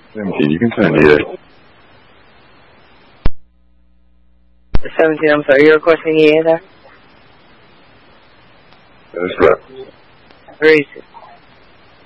17, you can turn EA. 17, I'm sorry, you're requesting EA there? That's correct. Very